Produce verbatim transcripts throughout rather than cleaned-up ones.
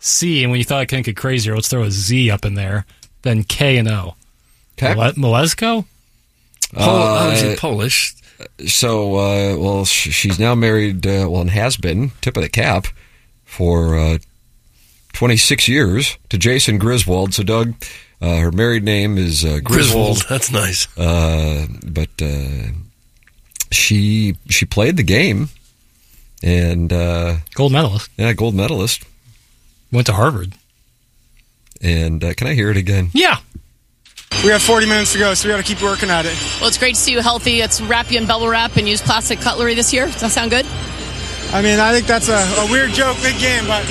C, and when you thought it couldn't get crazier, let's throw a Z up in there. Then K and O. Okay. Mile- Malesko? Pol- Uh, oh, is it Polish? So, uh, well, sh- she's now married, uh, well, and has been, tip of the cap, for uh, twenty-six years to Jason Griswold. So, Doug, uh, her married name is uh, Griswold. Griswold. That's nice. Uh, but uh, she she played the game, and uh, Gold medalist. yeah, gold medalist. Went to Harvard. And uh, can I hear it again? Yeah. We have forty minutes to go, so we got to keep working at it. Well, it's great to see you healthy. Let's wrap you in bubble wrap and use plastic cutlery this year. Does that sound good? I mean, I think that's a, a weird joke, big game, but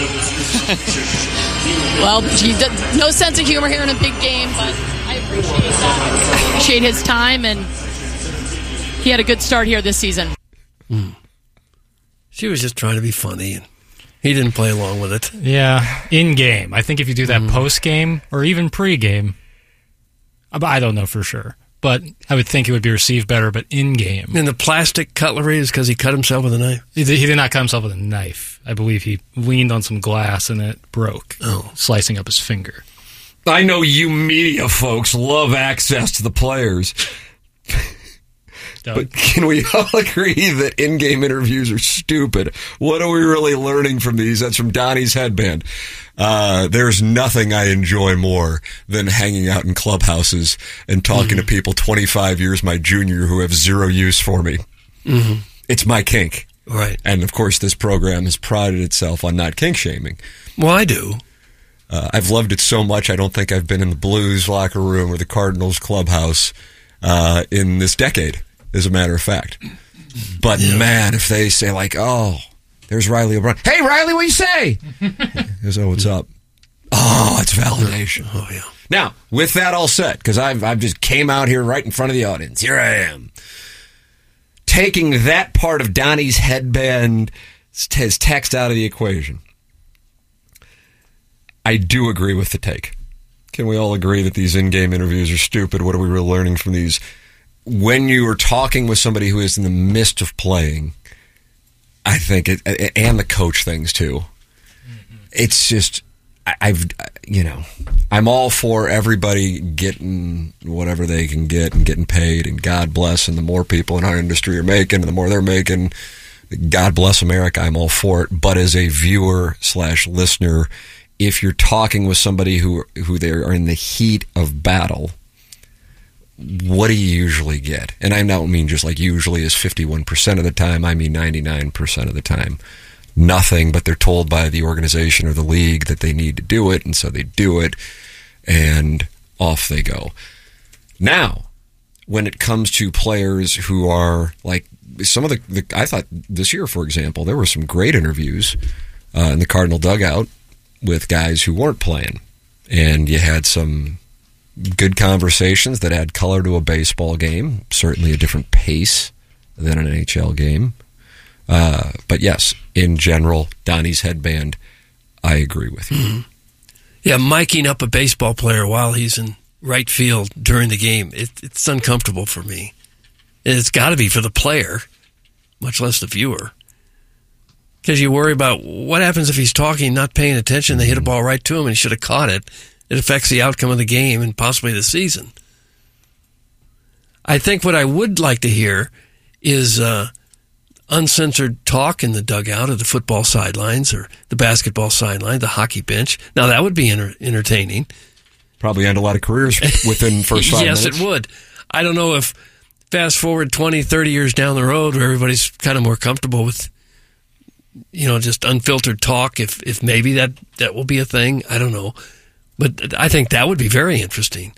Well, he does, no sense of humor here in a big game, but I appreciate that. I appreciate his time, and he had a good start here this season. Mm. She was just trying to be funny, and he didn't play along with it. Yeah, in-game. I think if you do that mm. post-game or even pre-game, I don't know for sure, but I would think it would be received better, but in-game. And the plastic cutlery is because he cut himself with a knife? He did, he did not cut himself with a knife. I believe he leaned on some glass and it broke, oh. slicing up his finger. I know you media folks love access to the players. But can we all agree that in-game interviews are stupid? What are we really learning from these? That's from Donnie's Headband. Uh, there's nothing I enjoy more than hanging out in clubhouses and talking mm-hmm. to people twenty-five years my junior who have zero use for me. Mm-hmm. It's my kink. Right. And, of course, this program has prided itself on not kink-shaming. Well, I do. Uh, I've loved it so much I don't think I've been in the Blues locker room or the Cardinals clubhouse uh, in this decade. As a matter of fact. But, yeah. man, if they say, like, oh, there's Riley O'Brien. Hey, Riley, what you say? Goes, oh, what's up? Oh, it's validation. Oh, yeah. Now, with that all set, because I've, I've just came out here right in front of the audience. Here I am. Taking that part of Donnie's Headband, his text out of the equation. I do agree with the take. Can we all agree that these in-game interviews are stupid? What are we really learning from these? When you are talking with somebody who is in the midst of playing, I think, it, and the coach things too, mm-hmm. it's just, I've, you know, I'm all for everybody getting whatever they can get and getting paid, and God bless, and the more people in our industry are making, and the more they're making, God bless America, I'm all for it. But as a viewer slash listener, if you're talking with somebody who who they are in the heat of battle, what do you usually get? And I don't mean just like usually is fifty-one percent of the time. I mean ninety-nine percent of the time. Nothing, but they're told by the organization or the league that they need to do it, and so they do it, and off they go. Now, when it comes to players who are like some of the, the I thought this year, for example, there were some great interviews uh, in the Cardinal dugout with guys who weren't playing, and you had some good conversations that add color to a baseball game, certainly a different pace than an N H L game. Uh, but yes, in general, Donnie's Headband, I agree with you. Mm-hmm. Yeah, miking up a baseball player while he's in right field during the game, it, it's uncomfortable for me. It's got to be for the player, much less the viewer. Because you worry about what happens if he's talking, not paying attention, they hit a ball right to him and he should have caught it. It affects the outcome of the game and possibly the season. I think what I would like to hear is uh, uncensored talk in the dugout or the football sidelines or the basketball sideline, the hockey bench. Now, that would be enter- entertaining. Probably end a lot of careers within first five yes, minutes. Yes, it would. I don't know if fast forward twenty, thirty years down the road where everybody's kind of more comfortable with, you know, just unfiltered talk, if, if maybe that, that will be a thing. I don't know. But I think that would be very interesting.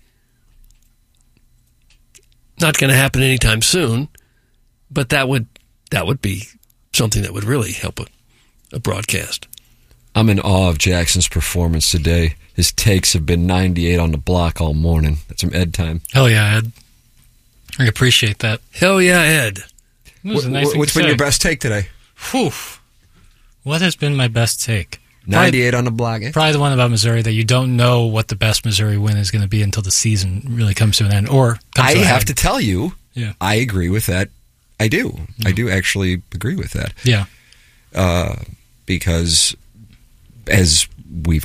Not going to happen anytime soon, but that would that would be something that would really help a, a broadcast. I'm in awe of Jackson's performance today. His takes have been ninety-eight on the block all morning. That's some Ed time. Hell yeah, Ed. I appreciate that. Hell yeah, Ed. What, nice what's been your best take today? Whew. What has been my best take? ninety-eight probably, on the block. Eh? Probably the one about Missouri, that you don't know what the best Missouri win is going to be until the season really comes to an end. Or comes I to have end. to tell you, yeah. I agree with that. I do. Yeah. I do actually agree with that. Yeah. Uh, because as we've